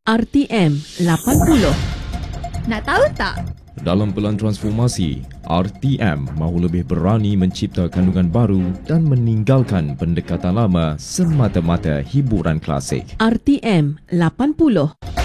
RTM 80. Nak tahu tak? Dalam pelan transformasi, RTM mahu lebih berani mencipta kandungan baru dan meninggalkan pendekatan lama semata-mata hiburan klasik. RTM 80.